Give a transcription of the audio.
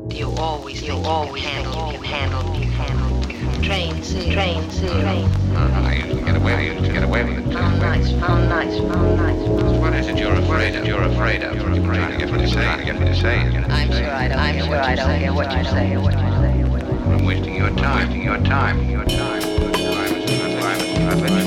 You always handle trains. I usually get away with it. How nice. What is it you're afraid of? You're afraid of. You're trying to get me to say. I'm sure I don't hear what you say. I'm wasting your time.